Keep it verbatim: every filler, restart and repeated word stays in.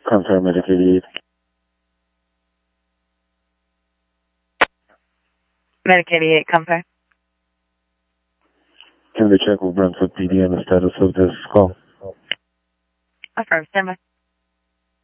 Confirm Medic eighty-eight. Medic eighty-eight, confirm. Can we check with Brentwood P D on the status of this call? Affirm, stand by.